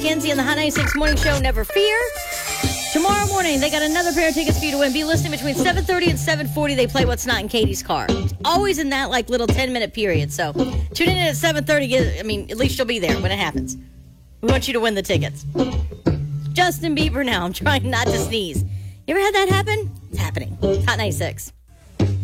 Kenzie on the Hot 96 Morning Show, Never Fear. Tomorrow morning, they got another pair of tickets for you to win. Be listening between 7:30 and 7:40. They play What's Not in Katie's Car. Always in that little 10-minute period. So tune in at 7:30. At least you'll be there when it happens. We want you to win the tickets. Justin Bieber now. I'm trying not to sneeze. You ever had that happen? It's happening. Hot 96.